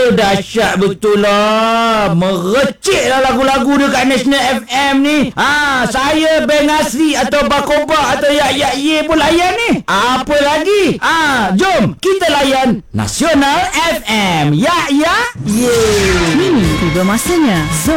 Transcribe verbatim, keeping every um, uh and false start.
Eh, dahsyat betul lah. Merecik lah lagu-lagu dekat National F M ni. Ha, saya Ben Asri atau Bakoba atau Yak Yak Ye pun layan ni. Apa lagi? Ha, jom kita layan Nasional F M. Yak Yak Ye. Kini tiba masanya Zon